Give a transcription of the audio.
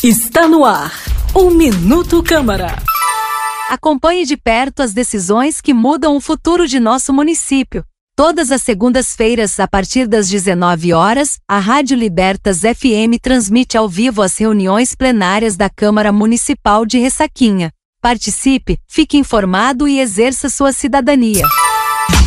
Está no ar o Minuto Câmara. Acompanhe de perto as decisões que mudam o futuro de nosso município. Todas as segundas-feiras, a partir das 19 horas, a Rádio Libertas FM transmite ao vivo as reuniões plenárias da Câmara Municipal de Ressaquinha. Participe, fique informado e exerça sua cidadania.